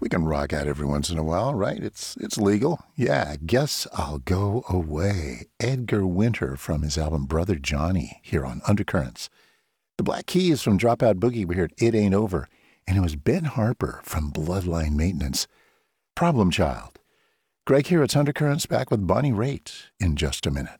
We can rock out every once in a while, right? It's legal. Yeah, Guess I'll Go Away. Edgar Winter from his album Brother Johnny here on Undercurrents. The Black Keys from Dropout Boogie, we heard It Ain't Over. And it was Ben Harper from Bloodline Maintenance. Problem Child. Greg here, it's Undercurrents, back with Bonnie Raitt in just a minute.